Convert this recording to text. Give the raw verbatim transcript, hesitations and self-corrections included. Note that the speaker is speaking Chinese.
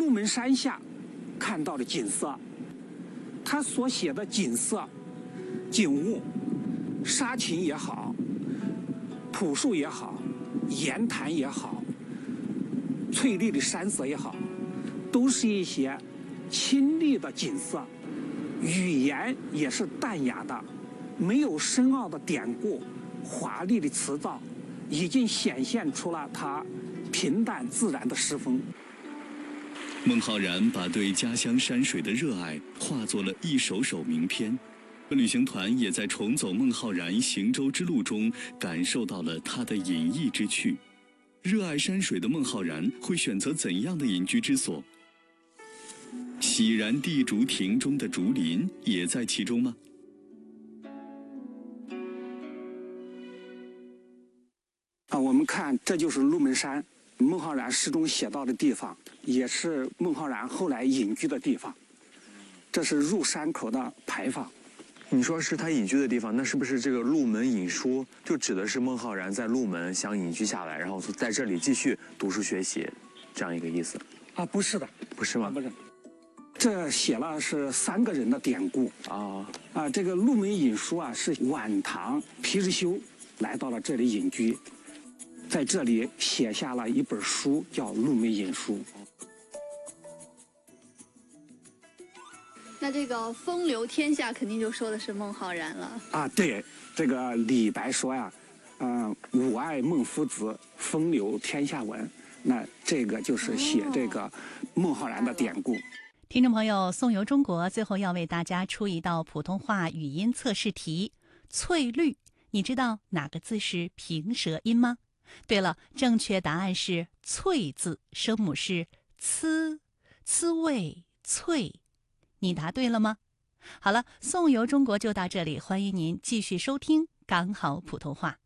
鹿门山下看到的景色，他所写的景色、景物、沙禽也好，朴树也好，岩潭也好，翠绿的山色也好，都是一些亲历的景色，语言也是淡雅的，没有深奥的典故、华丽的词藻，已经显现出了他平淡自然的诗风。 孟浩然把对家乡山水的热爱化作了一首首名篇。旅行团也在重走孟浩然行舟之路中感受到了他的隐逸之趣。热爱山水的孟浩然会选择怎样的隐居之所？喜然地竹亭中的竹林也在其中吗？ 啊，我们看，这就是鹿门山，孟浩然诗中写到的地方，也是孟浩然后来隐居的地方。这是入山口的牌坊。 你说是他隐居的地方，那是不是这个鹿门隐书就指的是孟浩然在鹿门想隐居下来，然后在这里继续读书学习，这样一个意思？ 啊，不是的， 不是吗？ 不是，这写了是三个人的典故啊啊！这个鹿门隐书啊，是晚唐皮日休来到了这里隐居，在这里写下了一本书，叫《鹿门隐书》。 那这个风流天下肯定就说的是孟浩然了啊！对，这个李白说呀，嗯、呃，吾爱孟夫子，风流天下闻。那这个就是写这个孟浩然的典故。 听众朋友，颂游中国最后要为大家出一道普通话语音测试题。翠绿，你知道哪个字是平舌音吗？对了，正确答案是翠字，声母是呲，滋味翠。你答对了吗？好了，颂游中国就到这里，欢迎您继续收听刚好普通话。